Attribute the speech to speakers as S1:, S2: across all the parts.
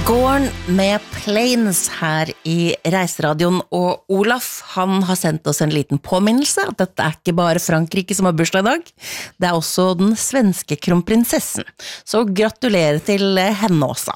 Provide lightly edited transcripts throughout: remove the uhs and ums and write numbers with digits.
S1: Gården med Planes her i Reiseradioen, og Olaf, han har sendt oss en liten påminnelse at dette ikke bare Frankrike som har bursdag i dag, det også den svenske kronprinsessen. Så gratulerer til henne også.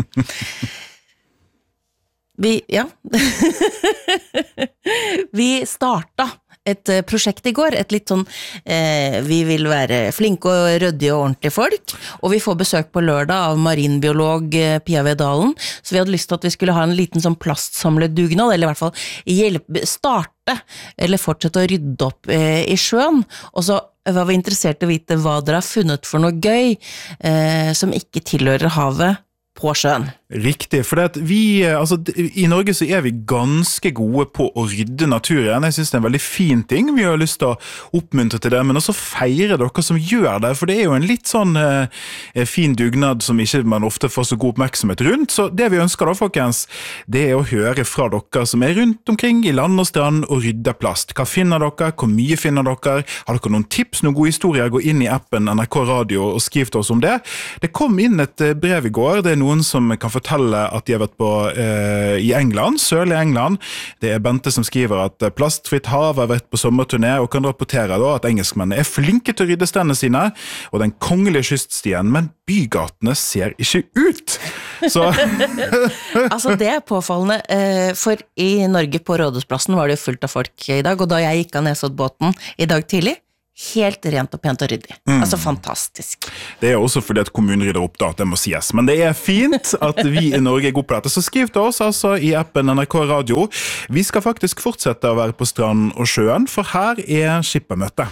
S1: Vi starta et prosjekt i går, et litt sånn, vi vil være flinke og ryddige og ordentlige folk, og vi får besøk på lørdag av marinbiolog Pia Vedalen, så vi hadde lyst til at vi skulle ha en liten sånn plastsamledugnad, eller i hvert fall starte, eller fortsette å rydde opp i sjøen, og så var vi interessert i å vite hva dere har funnet for noe gøy, som ikke tilhører havet på sjøen.
S2: Riktig, for det at i Norge så vi ganske gode på å rydde naturen. Jeg synes det en veldig fin ting. Vi har lyst til å oppmuntre til det, men også feire dere som gjør det, for det jo en litt sånn fin dugnad som ikke man ofte får så god oppmerksomhet rundt. Så det vi ønsker da, folkens, det å høre fra dere som rundt omkring i land og strand og rydder plast. Hva finner dere? Hvor mye finner dere? Har dere noen tips, noen gode historier? Gå inn i appen NRK Radio og skriv til oss om det. Det kom inn et brev i går. Det noen som kan fortelle at de har vært på i England, sørlig England. Det Bente som skriver at plastfritt hav har vært på sommerturné og kan rapportere da at engelskmennene flinke til å rydde strendene sine og den kongelige kyststien, men bygatene ser ikke ut. Så
S1: altså det påfallende, for i Norge på Rådhusplassen var det jo fullt av folk i dag, og da jeg gikk av Nesoddbåten i dag tidlig, helt rent og pent og ryddig. Altså fantastisk.
S2: Det også fordi at kommunen rydder opp da, det må sies. Men det fint at vi i Norge gode på dette. Så skriv til oss altså i appen NRK Radio. Vi skal faktisk fortsette å være på strand og sjøen, for her skippermøte.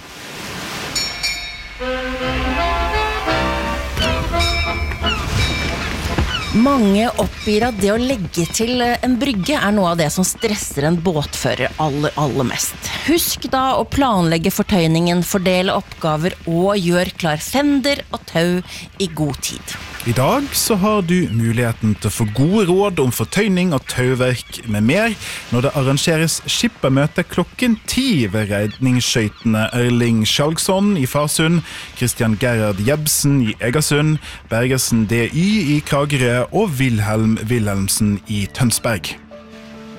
S1: Mange oppgir at det å legge til en brygge noe av det som stresser en båtfører aller mest. Husk da å planlegge fortøyningen, fordele oppgaver og gjør klar fender og tau i god tid.
S2: I dag så har du muligheten til å få gode råd om fortøyning og tauverk med mer når det arrangeres skippermøte 10:00 ved redningsskøytene Erling Skjalgsson i Farsund, Christian Gerhard Jebsen i Egersund, Bergersen DY i Kragerø og Wilhelm Wilhelmsen i Tønsberg.